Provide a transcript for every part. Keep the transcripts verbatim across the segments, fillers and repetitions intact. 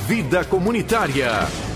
Vida Comunitária.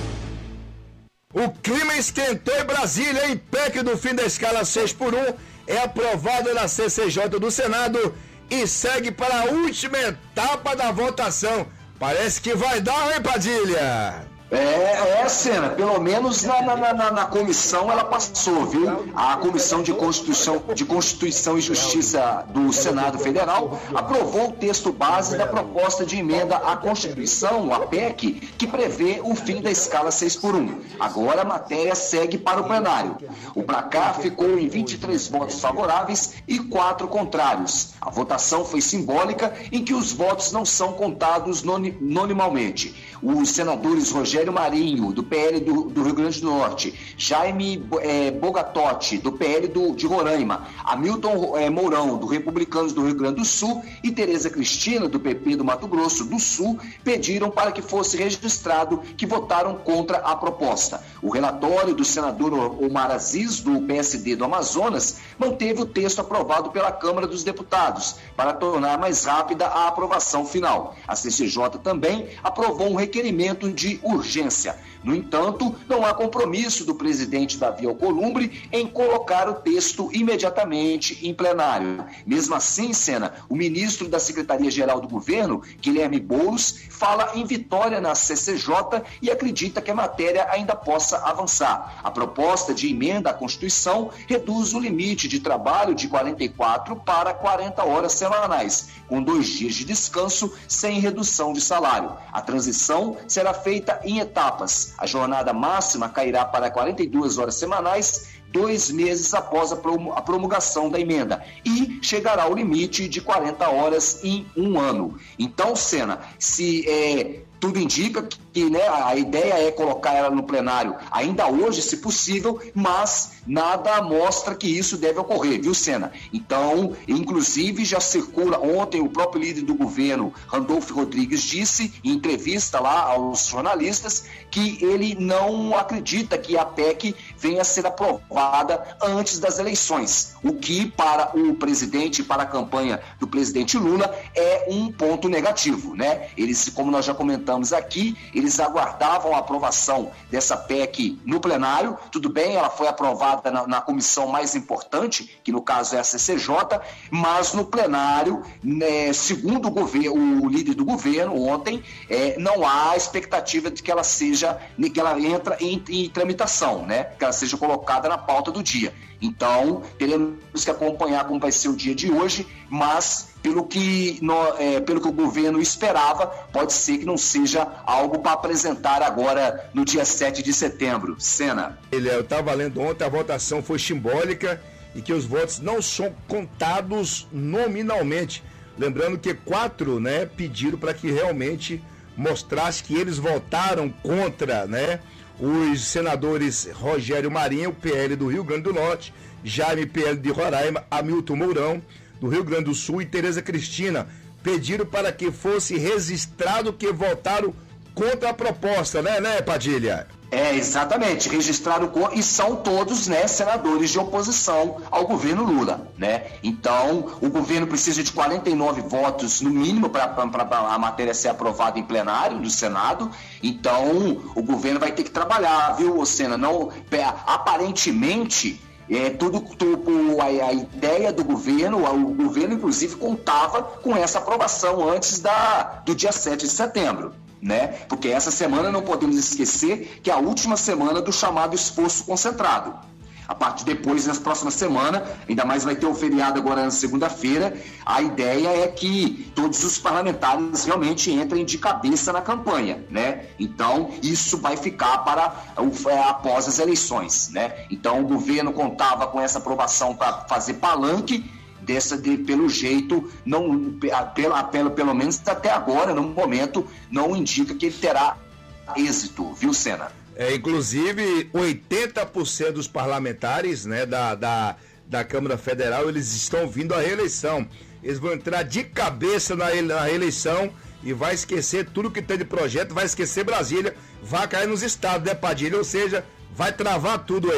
O clima esquentou em Brasília, hein? P E C do fim da escala seis por um é aprovado na C C J do Senado e segue para a última etapa da votação. Parece que vai dar, hein, Padilha? É, é, Sena, pelo menos na, na, na, na comissão ela passou, viu? A Comissão de Constituição, de Constituição e Justiça do Senado Federal aprovou o texto base da proposta de emenda à Constituição, a P E C, que prevê o fim da escala seis por um. Agora a matéria segue para o plenário. O placar ficou em vinte e três votos favoráveis e quatro contrários. A votação foi simbólica, em que os votos não são contados nominalmente. Os senadores Rogério Marinho, do P L do, do Rio Grande do Norte, Jaime é, Bogatotti, do P L do, de Roraima, Hamilton é, Mourão, do Republicanos do Rio Grande do Sul, e Tereza Cristina, do P P do Mato Grosso do Sul, pediram para que fosse registrado que votaram contra a proposta. O relatório do senador Omar Aziz, do P S D do Amazonas, manteve o texto aprovado pela Câmara dos Deputados, para tornar mais rápida a aprovação final. A C C J também aprovou um requerimento de urgência. No entanto, não há compromisso do presidente Davi Alcolumbre em colocar o texto imediatamente em plenário. Mesmo assim, Sena, o ministro da Secretaria-Geral do Governo, Guilherme Boulos, fala em vitória na C C J e acredita que a matéria ainda possa avançar. A proposta de emenda à Constituição reduz o limite de trabalho de quarenta e quatro para quarenta horas semanais, com dois dias de descanso sem redução de salário. A transição será feita em etapas. A jornada máxima cairá para quarenta e duas horas semanais, dois meses após a promulgação da emenda, e chegará ao limite de quarenta horas em um ano. Então, Sena, se é, tudo indica que, né, a ideia é colocar ela no plenário ainda hoje, se possível, mas nada mostra que isso deve ocorrer, viu, Sena? Então, inclusive, já circula ontem o próprio líder do governo, Randolfo Rodrigues, disse em entrevista lá aos jornalistas que ele não acredita que a P E C venha a ser aprovada antes das eleições, o que para o presidente, para a campanha do presidente Lula, é um ponto negativo, né? Eles, como nós já comentamos aqui, eles aguardavam a aprovação dessa P E C no plenário. Tudo bem, ela foi aprovada na, na comissão mais importante, que no caso é a C C J, mas no plenário, né, segundo o, governo, o líder do governo ontem, é, não há expectativa de que ela seja, que ela entra em, em tramitação, né? Que ela seja colocada na pauta do dia. Então, teremos que acompanhar como vai ser o dia de hoje, mas pelo que, no, é, pelo que o governo esperava, pode ser que não seja algo para apresentar agora no dia sete de setembro. Sena. Ele, eu estava lendo ontem, a votação foi simbólica e que os votos não são contados nominalmente. Lembrando que quatro, né, pediram para que realmente mostrasse que eles votaram contra, né? Os senadores Rogério Marinho, P L do Rio Grande do Norte, Jaime, P L de Roraima, Hamilton Mourão, do Rio Grande do Sul, e Tereza Cristina pediram para que fosse registrado que votaram contra a proposta, né, né, Padilha? É, exatamente, registrado com, e são todos, né, senadores de oposição ao governo Lula, né? Então, o governo precisa de quarenta e nove votos, no mínimo, para a matéria ser aprovada em plenário do Senado. Então, o governo vai ter que trabalhar, viu, Sena? Não, aparentemente, é, tudo, tudo a, a ideia do governo, o governo, inclusive, contava com essa aprovação antes da, do dia sete de setembro. Né? Porque essa semana não podemos esquecer que é a última semana do chamado esforço concentrado. A partir depois, na próxima semana, ainda mais vai ter o feriado agora na segunda-feira, a ideia é que todos os parlamentares realmente entrem de cabeça na campanha, né? Então, isso vai ficar para após as eleições, né? Então, o governo contava com essa aprovação para fazer palanque. Dessa, de, pelo jeito, não, pelo, pelo, pelo menos até agora, no momento, não indica que ele terá êxito, viu, Sena? É, inclusive, oitenta por cento dos parlamentares, né, da, da, da Câmara Federal, eles estão vindo à reeleição. Eles vão entrar de cabeça na, na reeleição e vai esquecer tudo que tem de projeto, vai esquecer Brasília, vai cair nos estados, né, Padilha? Ou seja, vai travar tudo aí.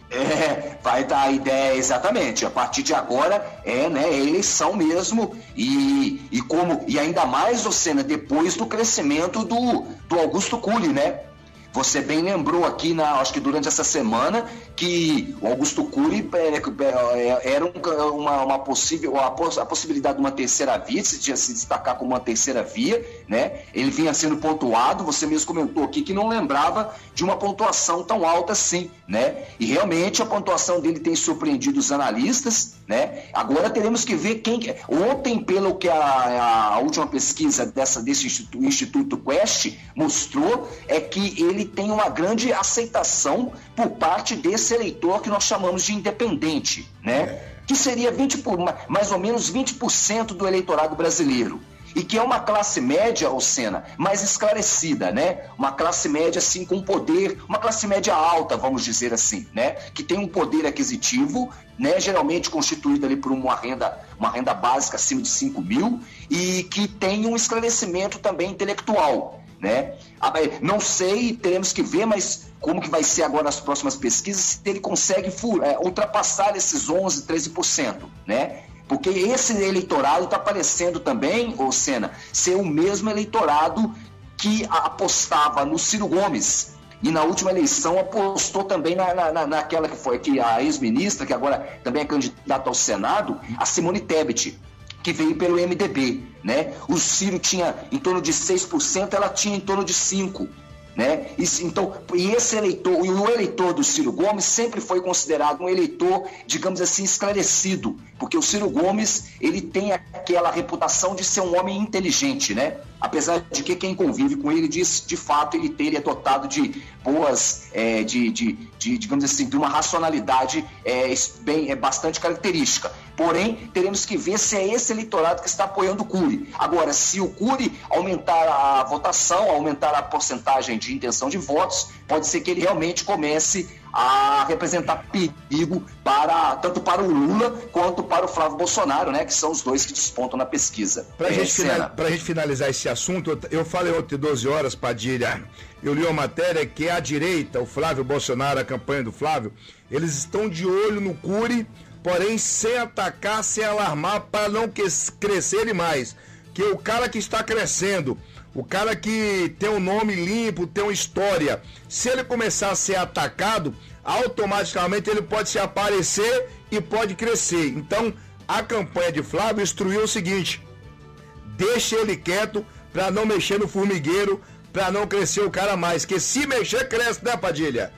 É, vai dar a ideia, exatamente. A partir de agora é, né, é eleição mesmo. E, e, como, e ainda mais, Ocena, depois do crescimento do, do Augusto Cury, né? Você bem lembrou aqui, na, acho que durante essa semana, que o Augusto Cury era uma, uma possível, a, poss, a possibilidade de uma terceira via, de se, se destacar como uma terceira via, né? Ele vinha sendo pontuado, você mesmo comentou aqui que não lembrava de uma pontuação tão alta assim, né? E realmente a pontuação dele tem surpreendido os analistas, né? Agora teremos que ver quem... Ontem, pelo que a, a última pesquisa dessa, desse Instituto, Instituto Quest mostrou, é que ele tem uma grande aceitação por parte desse eleitor que nós chamamos de independente, né? Que seria vinte por, mais ou menos vinte por cento do eleitorado brasileiro. E que é uma classe média, Ocena, mais esclarecida, né? Uma classe média, assim, com poder, uma classe média alta, vamos dizer assim, né? Que tem um poder aquisitivo, né? Geralmente constituído ali por uma renda, uma renda básica acima de cinco mil, e que tem um esclarecimento também intelectual, né? Não sei, teremos que ver, mas como que vai ser agora nas próximas pesquisas, se ele consegue é, ultrapassar esses onze, treze por cento, né? Porque esse eleitorado está parecendo também, ô Sena, ser o mesmo eleitorado que apostava no Ciro Gomes. E na última eleição apostou também na, na, naquela que foi que a ex-ministra, que agora também é candidata ao Senado, a Simone Tebet, que veio pelo M D B, né? O Ciro tinha em torno de seis por cento, ela tinha em torno de cinco por cento. Né? E, então, e esse eleitor, e o eleitor do Ciro Gomes sempre foi considerado um eleitor, digamos assim, esclarecido, porque o Ciro Gomes, ele tem aquela reputação de ser um homem inteligente, né? Apesar de que quem convive com ele diz, de fato, ele, tem, ele é dotado de boas, é, de, de, de, digamos assim, de uma racionalidade é, bem, é bastante característica. Porém, teremos que ver se é esse eleitorado que está apoiando o Cury. Agora, se o Cury aumentar a votação, aumentar a porcentagem de intenção de votos, pode ser que ele realmente comece a representar perigo para, tanto para o Lula quanto para o Flávio Bolsonaro, né? Que são os dois que despontam na pesquisa. Para é, gente final, a gente finalizar esse assunto, eu, eu falei ontem, doze horas, Padilha, eu li uma matéria que a direita, o Flávio Bolsonaro, a campanha do Flávio, eles estão de olho no Cury, porém sem atacar, sem alarmar, para não crescer mais. Que o cara que está crescendo, o cara que tem um nome limpo, tem uma história, se ele começar a ser atacado, automaticamente ele pode se aparecer e pode crescer. Então, a campanha de Flávio instruiu o seguinte: deixa ele quieto para não mexer no formigueiro, para não crescer o cara mais, que se mexer, cresce, né, Padilha?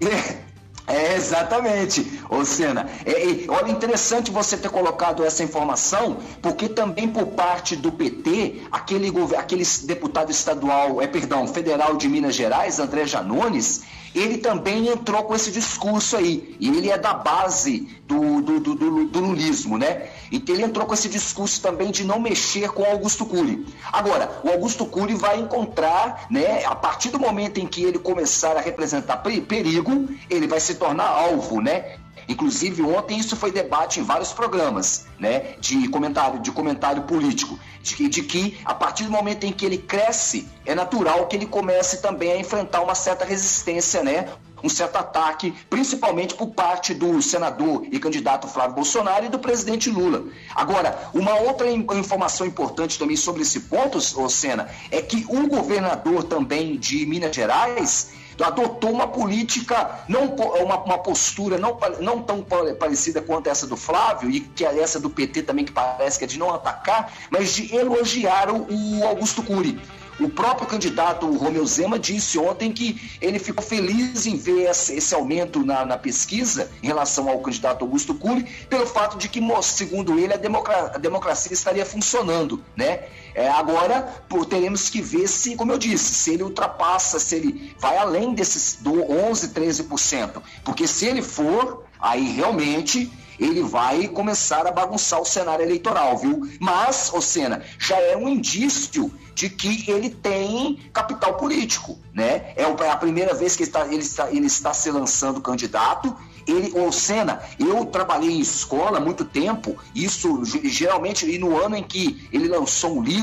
É, exatamente, ô Sena. É, é, olha, interessante você ter colocado essa informação, porque também por parte do P T, aquele, aquele deputado estadual, é, perdão, federal de Minas Gerais, André Janones, ele também entrou com esse discurso aí, e ele é da base do, do, do, do, do lulismo, né? Então ele entrou com esse discurso também de não mexer com o Augusto Cury. Agora, o Augusto Cury vai encontrar, né, a partir do momento em que ele começar a representar perigo, ele vai se tornar alvo, né? Inclusive, ontem isso foi debate em vários programas, né, de comentário, de comentário político, de que, de que a partir do momento em que ele cresce, é natural que ele comece também a enfrentar uma certa resistência, né, um certo ataque, principalmente por parte do senador e candidato Flávio Bolsonaro e do presidente Lula. Agora, uma outra informação importante também sobre esse ponto, ô Sena, é que o governador também de Minas Gerais adotou uma política, não, uma, uma postura não, não tão parecida quanto essa do Flávio, e que é essa do P T também, que parece que é de não atacar, mas de elogiar o, o Augusto Cury. O próprio candidato o Romeu Zema disse ontem que ele ficou feliz em ver esse, esse aumento na, na pesquisa em relação ao candidato Augusto Cury, pelo fato de que, segundo ele, a, democra- a democracia estaria funcionando, né? É, agora, pô, teremos que ver se, como eu disse, se ele ultrapassa, se ele vai além desses do onze, treze por cento. Porque se ele for, aí realmente ele vai começar a bagunçar o cenário eleitoral, viu? Mas, ô Sena, já é um indício de que ele tem capital político, né? É a primeira vez que ele está, ele está, ele está se lançando candidato. Ele, ô Sena, eu trabalhei em escola há muito tempo, isso geralmente, e no ano em que ele lançou um livro,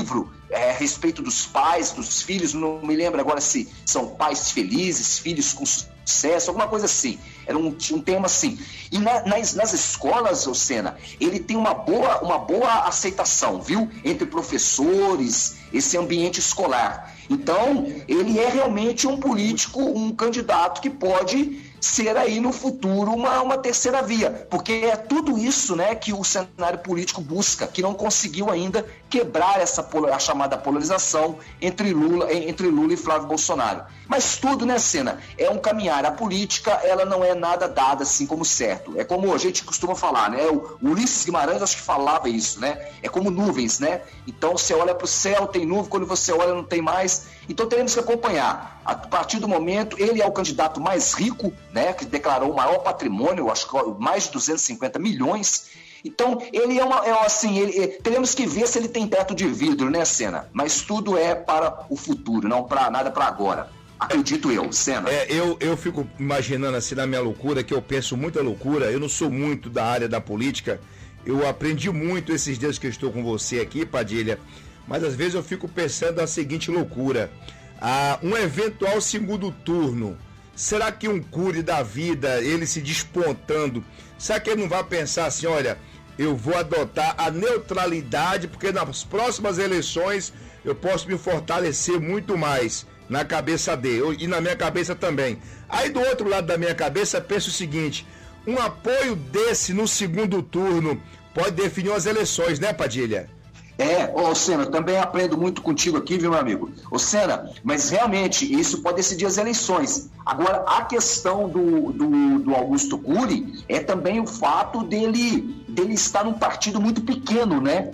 é, a respeito dos pais, dos filhos, não me lembro agora se são pais felizes, filhos com sucesso, alguma coisa assim. Era um, um tema assim. E na, nas, nas escolas, ô Sena, ele tem uma boa, uma boa aceitação, viu? Entre professores, esse ambiente escolar. Então, ele é realmente um político, um candidato que pode ser aí no futuro uma, uma terceira via, porque é tudo isso, né, que o cenário político busca, que não conseguiu ainda quebrar essa a chamada polarização entre Lula, entre Lula e Flávio Bolsonaro. Mas tudo, né, Sena, é um caminhar. A política, ela não é nada dada assim como certo. É como a gente costuma falar, né? O Ulisses Guimarães acho que falava isso, né? É como nuvens, né? Então você olha para o céu, tem nuvem, quando você olha não tem mais. Então teremos que acompanhar. A partir do momento, ele é o candidato mais rico, né? Que declarou o maior patrimônio, acho que mais de duzentos e cinquenta milhões. Então, ele é uma, é assim, ele, é, teremos que ver se ele tem teto de vidro, né, Sena? Mas tudo é para o futuro, não para nada para agora. Acredito eu, Sena. É, eu, eu fico imaginando assim na minha loucura, que eu penso muita loucura. Eu não sou muito da área da política. Eu aprendi muito esses dias que eu estou com você aqui, Padilha. Mas às vezes eu fico pensando a seguinte loucura. Ah, um eventual segundo turno. Será que um Cury da vida, ele se despontando, será que ele não vai pensar assim, olha, eu vou adotar a neutralidade, porque nas próximas eleições eu posso me fortalecer muito mais na cabeça dele, e na minha cabeça também. Aí do outro lado da minha cabeça, penso o seguinte, um apoio desse no segundo turno pode definir as eleições, né, Padilha? É, ô Sena, eu também aprendo muito contigo aqui, viu, meu amigo? Ô Sena, mas realmente isso pode decidir as eleições. Agora, a questão do, do, do Augusto Cury é também o fato dele, dele estar num partido muito pequeno, né?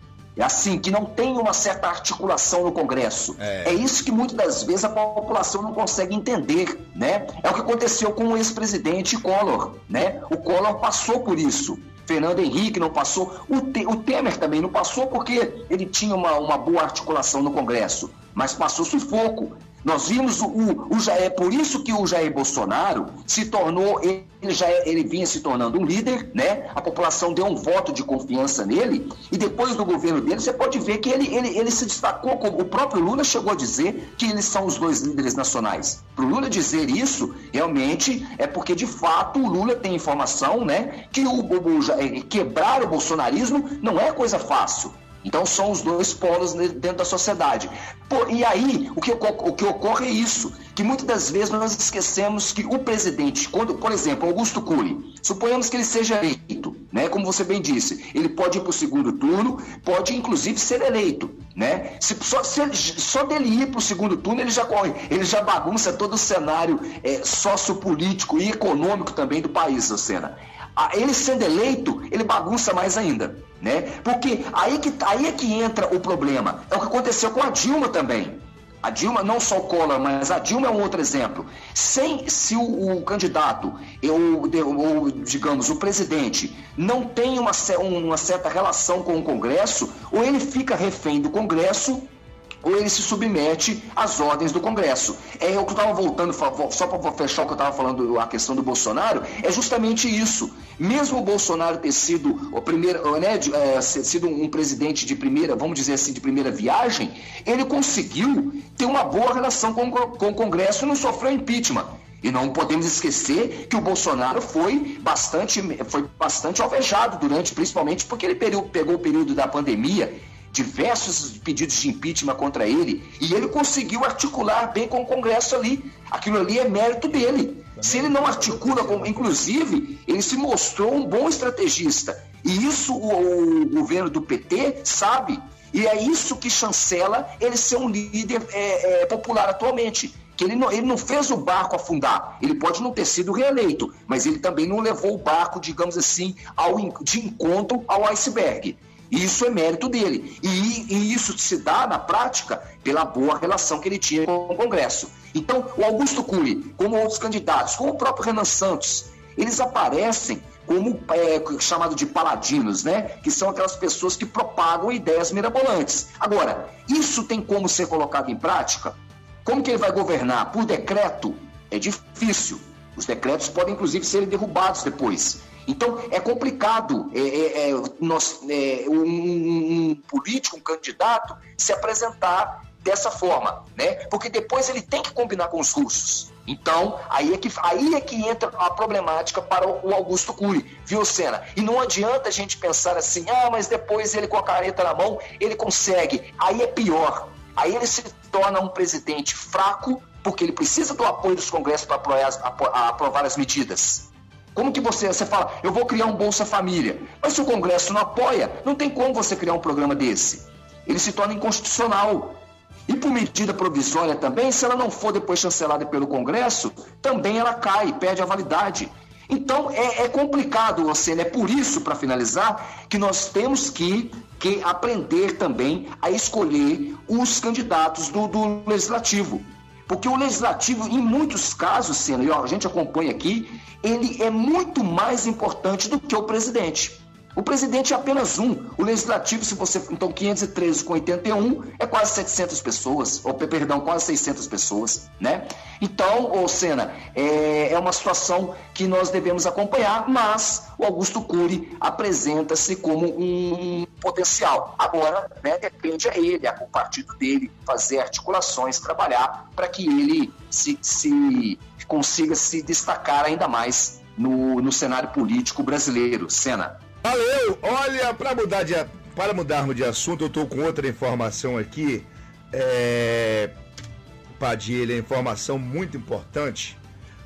É assim, que não tem uma certa articulação no Congresso. É. é isso que muitas das vezes a população não consegue entender, né? É o que aconteceu com o ex-presidente Collor, né? O Collor passou por isso. Fernando Henrique não passou, o, Te, o Temer também não passou porque ele tinha uma, uma boa articulação no Congresso, mas passou sufoco. Nós vimos o, o, o Jair, por isso que o Jair Bolsonaro se tornou, ele, já, ele vinha se tornando um líder, né? A população deu um voto de confiança nele, e depois do governo dele, você pode ver que ele, ele, ele se destacou, como o próprio Lula chegou a dizer que eles são os dois líderes nacionais. Para o Lula dizer isso, realmente, é porque de fato o Lula tem informação, né? Que o, o, o, quebrar o bolsonarismo não é coisa fácil. Então são os dois polos dentro da sociedade. Pô, e aí, o que, o que ocorre é isso, que muitas das vezes nós esquecemos que o presidente, quando, por exemplo, Augusto Cury, suponhamos que ele seja eleito, né, como você bem disse, ele pode ir para o segundo turno, pode inclusive ser eleito, né? Se, só, se ele, só dele ir para o segundo turno, ele já corre, ele já bagunça todo o cenário é, sociopolítico e econômico também do país, Lucena. Ele sendo eleito, ele bagunça mais ainda, né? Porque aí, que, aí é que entra o problema. É o que aconteceu com a Dilma também. A Dilma, não só o Collor, mas a Dilma é um outro exemplo. Sem, se o, o candidato, ou, digamos, o presidente, não tem uma, uma certa relação com o Congresso, ou ele fica refém do Congresso, ou ele se submete às ordens do Congresso. É o que eu estava voltando, só para fechar o que eu estava falando, a questão do Bolsonaro, é justamente isso. Mesmo o Bolsonaro ter sido o primeiro, né, é, sido um presidente de primeira, vamos dizer assim, de primeira viagem, ele conseguiu ter uma boa relação com, com o Congresso e não sofreu impeachment. E não podemos esquecer que o Bolsonaro foi bastante, foi bastante alvejado durante, principalmente porque ele pegou o período da pandemia, diversos pedidos de impeachment contra ele, e ele conseguiu articular bem com o Congresso ali. Aquilo ali é mérito dele. Se ele não articula, com, inclusive, ele se mostrou um bom estrategista. E isso o, o governo do P T sabe. E é isso que chancela ele ser um líder é, é, popular atualmente. Que ele não, ele não fez o barco afundar. Ele pode não ter sido reeleito, mas ele também não levou o barco, digamos assim, ao, de encontro ao iceberg. Isso é mérito dele. E, e isso se dá, na prática, pela boa relação que ele tinha com o Congresso. Então, o Augusto Cury, como outros candidatos, como o próprio Renan Santos, eles aparecem como é, chamado de paladinos, né? Que são aquelas pessoas que propagam ideias mirabolantes. Agora, isso tem como ser colocado em prática? Como que ele vai governar? Por decreto? É difícil. Os decretos podem, inclusive, serem derrubados depois. Então, é complicado é, é, é, nós, é, um, um político, um candidato, se apresentar dessa forma, né? Porque depois ele tem que combinar com os russos. Então, aí é que, aí é que entra a problemática para o Augusto Cury, viu, Sena? E não adianta a gente pensar assim, ah, mas depois ele com a caneta na mão, ele consegue. Aí é pior. Aí ele se torna um presidente fraco, porque ele precisa do apoio dos congressos para aprovar, aprovar as medidas. Como que você, você fala, eu vou criar um Bolsa Família, mas se o Congresso não apoia, não tem como você criar um programa desse. Ele se torna inconstitucional. E por medida provisória também, se ela não for depois chancelada pelo Congresso, também ela cai, perde a validade. Então é, é complicado, Ocena, é por isso, para finalizar, que nós temos que, que aprender também a escolher os candidatos do, do Legislativo. Porque o Legislativo, em muitos casos, Sena, e ó, a gente acompanha aqui, ele é muito mais importante do que o presidente. O presidente é apenas um. O legislativo, se você... Então, quinhentos e treze com oitenta e um é quase setecentas pessoas. Ou, perdão, quase seiscentas pessoas, né? Então, ô Sena, é, é uma situação que nós devemos acompanhar, mas o Augusto Cury apresenta-se como um potencial. Agora, né, depende a ele, a o partido dele, fazer articulações, trabalhar para que ele se, se consiga se destacar ainda mais no, no cenário político brasileiro. Sena. Valeu! Olha, para mudar de, para mudarmos de assunto, eu estou com outra informação aqui. É... Padilha, informação muito importante.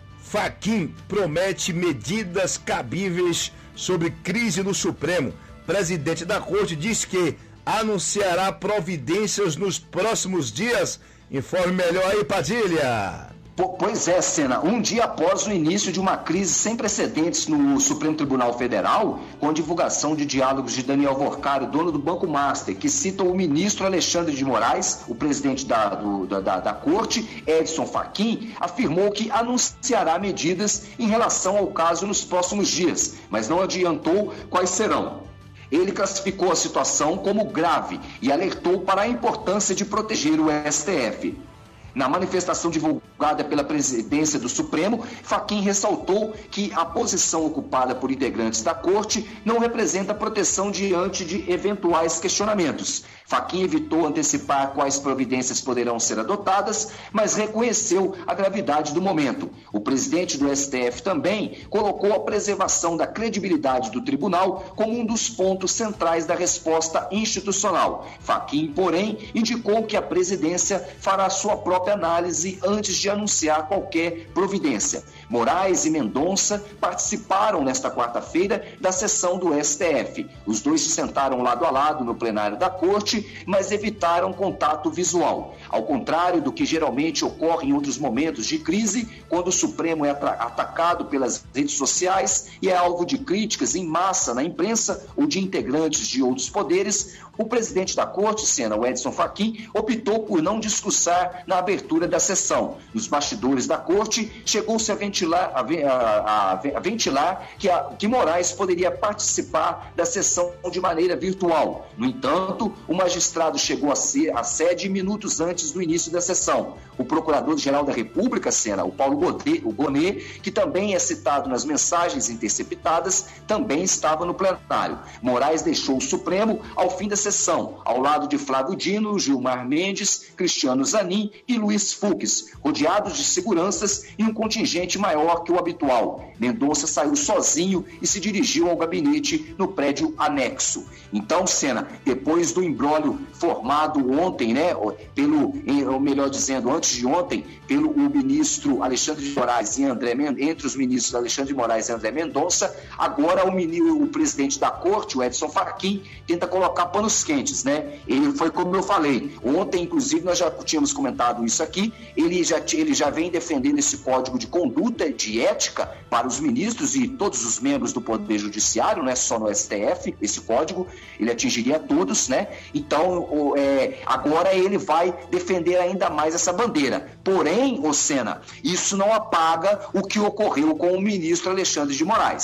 Fachin promete medidas cabíveis sobre crise no Supremo. Presidente da Corte diz que anunciará providências nos próximos dias. Informe melhor aí, Padilha. Pois é, Sena, um dia após o início de uma crise sem precedentes no Supremo Tribunal Federal, com a divulgação de diálogos de Daniel Vorcari, dono do Banco Master, que citam o ministro Alexandre de Moraes, o presidente da, do, da, da Corte, Edson Fachin, afirmou que anunciará medidas em relação ao caso nos próximos dias, mas não adiantou quais serão. Ele classificou a situação como grave e alertou para a importância de proteger o S T F. Na manifestação divulgada pela presidência do Supremo, Fachin ressaltou que a posição ocupada por integrantes da Corte não representa proteção diante de eventuais questionamentos. Fachin evitou antecipar quais providências poderão ser adotadas, mas reconheceu a gravidade do momento. O presidente do S T F também colocou a preservação da credibilidade do tribunal como um dos pontos centrais da resposta institucional. Fachin, porém, indicou que a presidência fará sua própria análise antes de anunciar qualquer providência. Moraes e Mendonça participaram nesta quarta-feira da sessão do S T F. Os dois se sentaram lado a lado no plenário da Corte, mas evitaram contato visual. Ao contrário do que geralmente ocorre em outros momentos de crise, quando o Supremo é atacado pelas redes sociais e é alvo de críticas em massa na imprensa ou de integrantes de outros poderes, o presidente da Corte, Sena, o Edson Fachin, optou por não discursar na abertura da sessão. Nos bastidores da Corte, chegou-se a ventilar, a, a, a ventilar que, a, que Moraes poderia participar da sessão de maneira virtual. No entanto, o magistrado chegou a ser a sede minutos antes do início da sessão. O Procurador-Geral da República, Sena, o Paulo Gonet, o Gonet, que também é citado nas mensagens interceptadas, também estava no plenário. Moraes deixou o Supremo ao fim da sessão, ao lado de Flávio Dino, Gilmar Mendes, Cristiano Zanin e Luiz Fux, rodeados de seguranças e um contingente maior que o habitual. Mendonça saiu sozinho e se dirigiu ao gabinete no prédio anexo. Então, Sena, depois do imbróglio formado ontem, né, pelo, ou melhor dizendo, antes de ontem, pelo o ministro Alexandre de Moraes e André Mendonça, entre os ministros Alexandre de Moraes e André Mendonça, agora o, ministro, o presidente da Corte, o Edson Fachin, tenta colocar panos quentes, né? Ele foi como eu falei, ontem, inclusive, nós já tínhamos comentado isso aqui, ele já, ele já vem defendendo esse código de conduta, de ética para os ministros e todos os membros do Poder Judiciário, não é só no S T F, esse código, ele atingiria todos, né? Então, o, é, agora ele vai defender ainda mais essa bandeira. Porém, ô Sena, isso não apaga o que ocorreu com o ministro Alexandre de Moraes.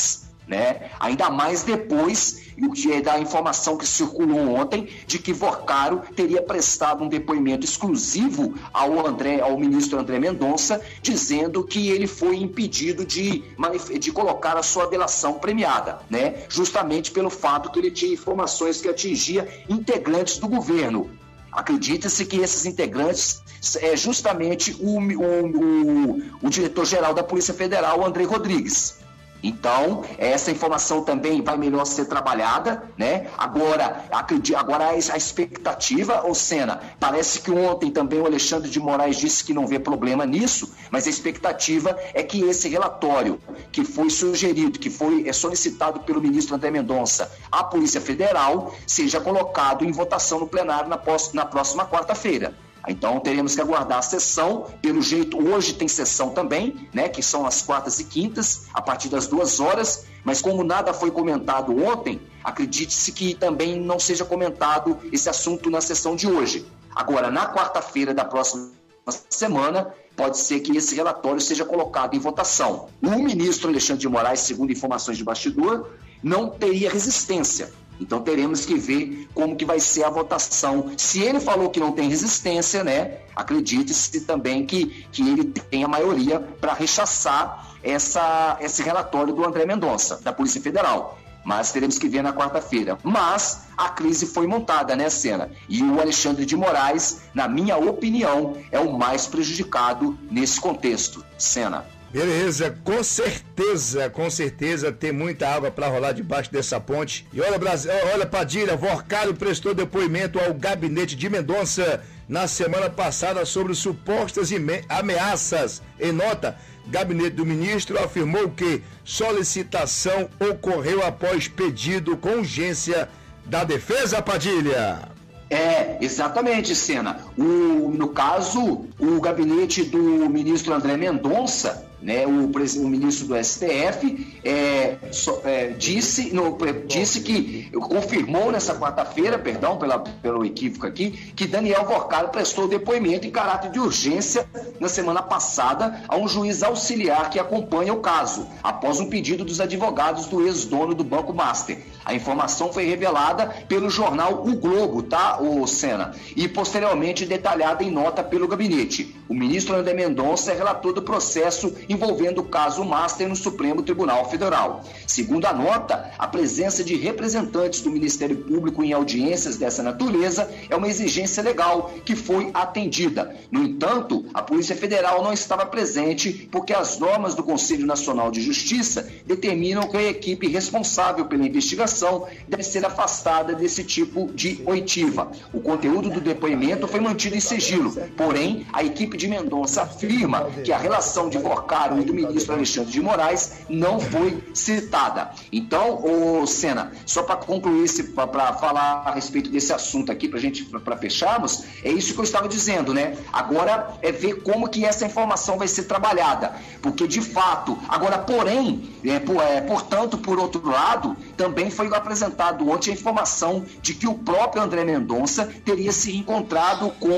né? Ainda mais depois da informação que circulou ontem de que Vorcaro teria prestado um depoimento exclusivo ao, André, ao ministro André Mendonça, dizendo que ele foi impedido de, de colocar a sua delação premiada, né? Justamente pelo fato que ele tinha informações que atingia integrantes do governo. Acredita-se que esses integrantes é justamente o, o, o, o diretor-geral da Polícia Federal, André Rodrigues. Então, essa informação também vai melhor ser trabalhada, né? Agora, acredito, agora a expectativa, ô Sena, parece que ontem também o Alexandre de Moraes disse que não vê problema nisso, mas a expectativa é que esse relatório que foi sugerido, que foi solicitado pelo ministro André Mendonça à Polícia Federal, seja colocado em votação no plenário na, na próxima quarta-feira. Então teremos que aguardar a sessão. Pelo jeito, hoje tem sessão também, né? Que são as quartas e quintas, a partir das duas horas. Mas como nada foi comentado ontem, acredite-se que também não seja comentado esse assunto na sessão de hoje. Agora, na quarta-feira da próxima semana, pode ser que esse relatório seja colocado em votação. O ministro Alexandre de Moraes, segundo informações de bastidor, não teria resistência. Então teremos que ver como que vai ser a votação. Se ele falou que não tem resistência, né? Acredite-se também que, que ele tem a maioria para rechaçar essa, esse relatório do André Mendonça, da Polícia Federal. Mas teremos que ver na quarta-feira. Mas a crise foi montada, né, Sena? E o Alexandre de Moraes, na minha opinião, é o mais prejudicado nesse contexto, Sena. Beleza, com certeza, com certeza tem muita água para rolar debaixo dessa ponte. E olha, Brasil, olha Padilha, Vorcaro prestou depoimento ao gabinete de Mendonça na semana passada sobre supostas ameaças. Em nota, o gabinete do ministro afirmou que solicitação ocorreu após pedido com urgência da defesa, Padilha. É, exatamente, Sena. O, no caso, o gabinete do ministro André Mendonça, né, o, o ministro do S T F, é, so, é, disse, no, disse que, confirmou nessa quarta-feira, perdão pela, pelo equívoco aqui, que Daniel Vorcaro prestou depoimento em caráter de urgência na semana passada a um juiz auxiliar que acompanha o caso, após um pedido dos advogados do ex-dono do Banco Master. A informação foi revelada pelo jornal O Globo, tá, o Sena? E posteriormente detalhada em nota pelo gabinete. O ministro André Mendonça é relator do processo envolvendo o caso Master no Supremo Tribunal Federal. Segundo a nota, a presença de representantes do Ministério Público em audiências dessa natureza é uma exigência legal que foi atendida. No entanto, a Polícia Federal não estava presente porque as normas do Conselho Nacional de Justiça determinam que a equipe responsável pela investigação deve ser afastada desse tipo de oitiva. O conteúdo do depoimento foi mantido em sigilo, porém, a equipe de Mendonça afirma que a relação de Vorcaro e do ministro Alexandre de Moraes não foi citada. Então, ô Sena, só para concluir, para falar a respeito desse assunto aqui, para gente, para fecharmos, é isso que eu estava dizendo, né? Agora é ver como que essa informação vai ser trabalhada, porque de fato, agora porém, é, por, é, portanto, por outro lado, também foi apresentado ontem a informação de que o próprio André Mendonça teria se encontrado com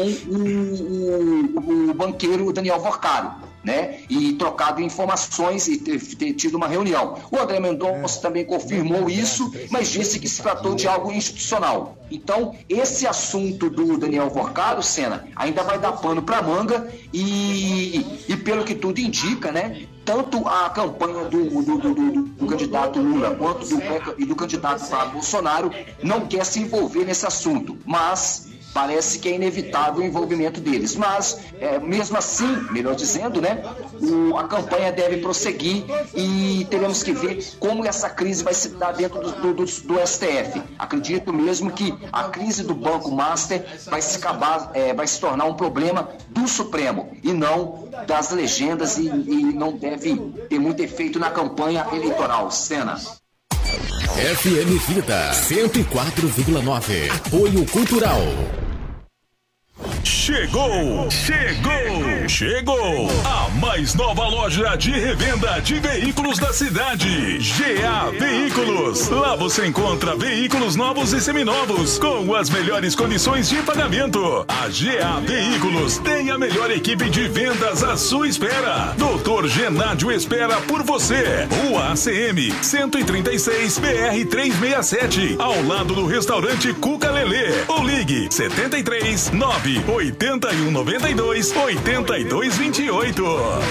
o, o, o banqueiro Daniel Vorcaro, né? E trocado informações e ter, ter tido uma reunião. O André Mendonça também confirmou isso, mas disse que se tratou de algo institucional. Então, esse assunto do Daniel Vorcaro, Sena, ainda vai dar pano para manga e, e pelo que tudo indica, né? Tanto a campanha do, do, do, do, do candidato Lula quanto do, e do candidato Bolsonaro não quer se envolver nesse assunto, mas parece que é inevitável o envolvimento deles. Mas, é, mesmo assim, melhor dizendo, né, o, a campanha deve prosseguir e teremos que ver como essa crise vai se dar dentro do, do, do, do S T F. Acredito mesmo que a crise do Banco Master vai se, acabar, é, vai se tornar um problema do Supremo e não das legendas e, e não deve ter muito efeito na campanha eleitoral. Sena. F M Vida cento e quatro vírgula nove. Apoio Cultural. chegou, chegou, chegou. A mais nova loja de revenda de veículos da cidade, G A Veículos. Lá você encontra veículos novos e seminovos com as melhores condições de pagamento. A G A Veículos tem a melhor equipe de vendas à sua espera. doutor Genádio espera por você. Rua A C M cento e trinta e seis, B R trezentos e sessenta e sete, ao lado do restaurante Cuca Lelê. Ou ligue setenta e três, nove, oitenta e um, noventa e dois, oitenta e dois, vinte e oito.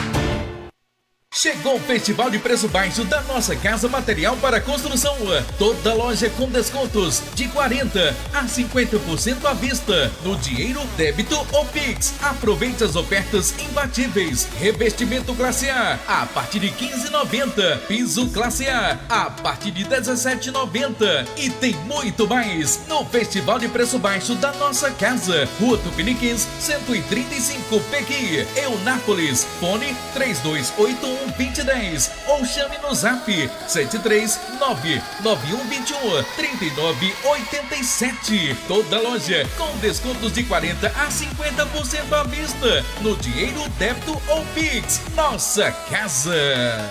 Chegou o Festival de Preço Baixo da Nossa Casa Material para Construção. Toda loja com descontos de quarenta a cinquenta por cento à vista, no dinheiro, débito ou Pix. Aproveite as ofertas imbatíveis. Revestimento classe A a partir de quinze reais e noventa centavos. Piso classe A a partir de dezessete reais e noventa centavos. E tem muito mais no Festival de Preço Baixo da Nossa Casa. Rua Tupiniquins, cento e trinta e cinco, Pequi, Eunápolis. Fone três dois oito um, vinte e dez ou chame no zap sete três nove nove um dois um, três nove oito sete. Toda loja com descontos de quarenta a cinquenta por cento à vista, no dinheiro, débito ou Pix. Nossa Casa.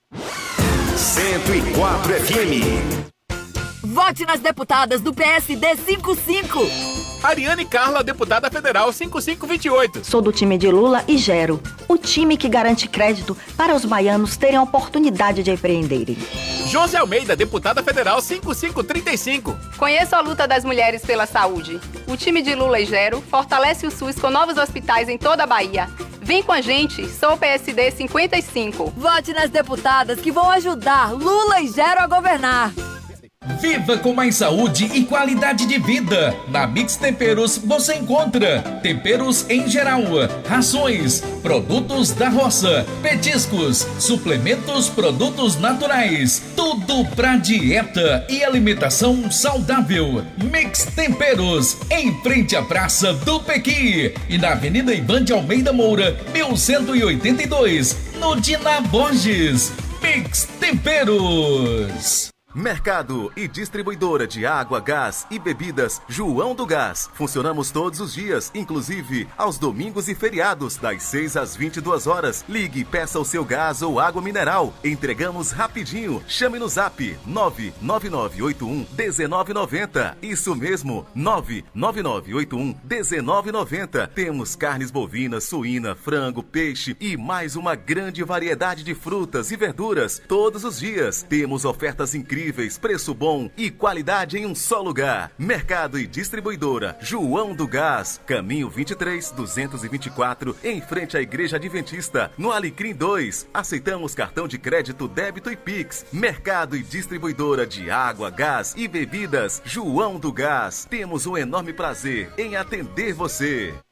cento e quatro F M. Vote nas deputadas do P S D cinquenta e cinco. Ariane Carla, deputada federal cinquenta e cinco vinte e oito. Sou do time de Lula e Gero, o time que garante crédito para os baianos terem a oportunidade de empreenderem. José Almeida, deputada federal cinquenta e cinco trinta e cinco. Conheço a luta das mulheres pela saúde. O time de Lula e Gero fortalece o SUS com novos hospitais em toda a Bahia. Vem com a gente, sou o P S D cinquenta e cinco. Vote nas deputadas que vão ajudar Lula e Gero a governar. Viva com mais saúde e qualidade de vida. Na Mix Temperos você encontra temperos em geral, rações, produtos da roça, petiscos, suplementos, produtos naturais. Tudo pra dieta e alimentação saudável. Mix Temperos, em frente à Praça do Pequi e na Avenida Ivan de Almeida Moura, mil cento e oitenta e dois, no Dina Borges. Mix Temperos. Mercado e distribuidora de água, gás e bebidas João do Gás. Funcionamos todos os dias, inclusive aos domingos e feriados, das seis às vinte e duas horas. Ligue e peça o seu gás ou água mineral. Entregamos rapidinho. Chame no zap nove nove nove oito um um nove nove zero. Isso mesmo, nove nove nove oito um um nove nove zero. Temos carnes bovinas, suína, frango, peixe e mais uma grande variedade de frutas e verduras todos os dias. Temos ofertas incríveis, preço bom e qualidade em um só lugar. Mercado e distribuidora João do Gás, caminho vinte e três, duzentos e vinte e quatro, em frente à Igreja Adventista, no Alecrim dois. Aceitamos cartão de crédito, débito e Pix. Mercado e distribuidora de água, gás e bebidas João do Gás. Temos um enorme prazer em atender você.